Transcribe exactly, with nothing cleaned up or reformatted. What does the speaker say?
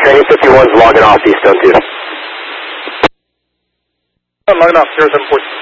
Training fifty-one's logging off Eastone two. I'm logging off zero seven four.